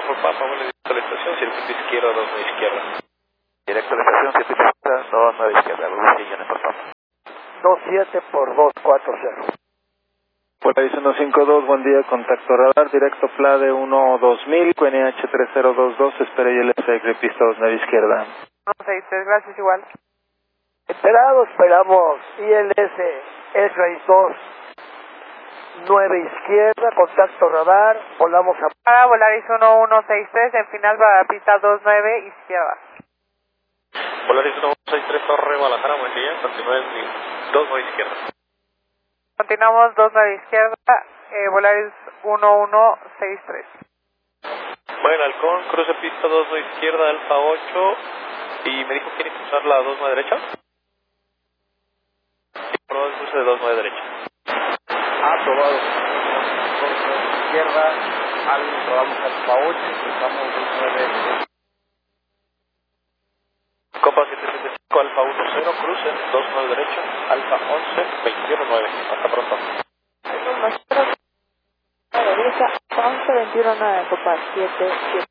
por Papa, vuelo directo a la estación, circuito izquierda, 29 izquierda. Directo a la estación, circuito izquierda, 29 izquierda, Luz Guillén, por favor. 27 por 240. Polaris 152, buen día, contacto radar, directo PLADE 12000, QNH 3022, espera ILS de pista 29 izquierda. 163, gracias igual. Esperamos ILS S2 9 izquierda, contacto radar, volamos a... Para Volaris 1163, en final para pista 29 izquierda. Polaris 1163, Torre Guadalajara, buen día, continúa en 29 izquierda. Continuamos 29 izquierda, Volaris 1163. Bueno, Halcón, cruce pista 29 izquierda, Alfa 8, y me dijo que quiere cruzar la 29 derecha. Probado el cruce de 29 derecha. Aprobado. 29 izquierda, probamos Alfa 8, cruzamos 29. Copa 775, Alfa 10, cruce 29 derecha, Alfa 11, 219. Hasta pronto. Derecha, 11, 21, 9, Copa 7.